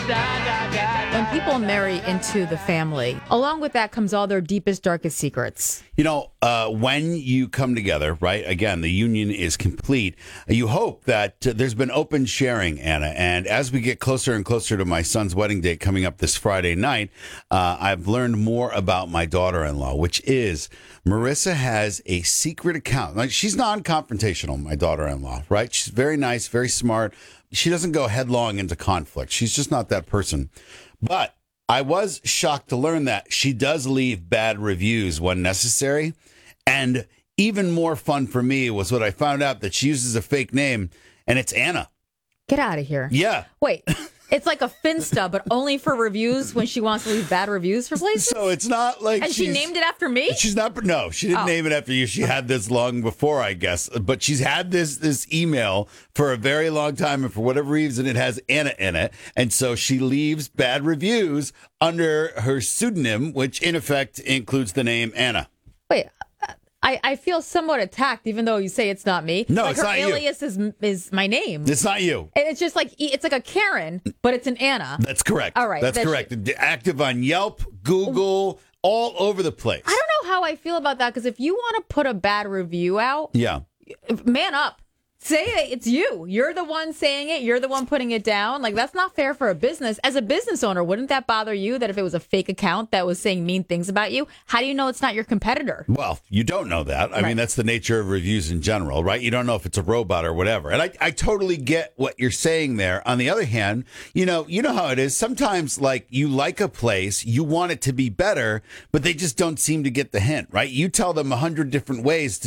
When people marry into the family, along with that comes all their deepest, darkest secrets. When you come together, right, again, the union is complete. You hope that there's been open sharing, Anna. And as we get closer and closer to my son's wedding date coming up this Friday night, I've learned more about my daughter-in-law, which is Marissa has a secret account. Like, she's non-confrontational, my daughter-in-law, right? She's very nice, very smart. She doesn't go headlong into conflict. She's just not that person. But I was shocked to learn that she does leave bad reviews when necessary. And even more fun for me was what I found out that she uses a fake name, and it's Anna. Get out of here. Yeah. Wait, it's like a Finsta, but only for reviews when she wants to leave bad reviews for places? So it's not like And she named it after me? She's not. No, she didn't name it after you. She had this long before, I guess. But she's had this email for a very long time, and for whatever reason, it has Anna in it. And so she leaves bad reviews under her pseudonym, which in effect includes the name Anna. Wait, I feel somewhat attacked, even though you say it's not me. No, like it's her not you. alias is my name. It's not you. And it's just like a Karen, but it's an Anna. That's correct. All right. That's correct. Active on Yelp, Google, all over the place. I don't know how I feel about that, because if you want to put a bad review out, Yeah. man up. Say it. It's you. You're the one saying it. You're the one putting it down. Like, that's not fair for a business. As a business owner, wouldn't that bother you, that if it was a fake account that was saying mean things about you? How do you know it's not your competitor? Well, you don't know that. I mean, that's the nature of reviews in general, right? You don't know if it's a robot or whatever. And I totally get what you're saying there. On the other hand, you know how it is. Sometimes, like, you like a place, you want it to be better, but they just don't seem to get the hint, right? You tell them 100 different ways